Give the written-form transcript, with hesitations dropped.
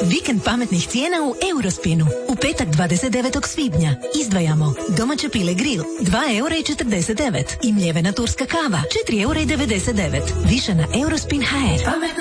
Vikend pametnih cijena u Eurospinu. U petak 29. svibnja izdvajamo domaće pile grill 2,49 € i mljevena turska kava 4,99 €. Više na Eurospin.hr.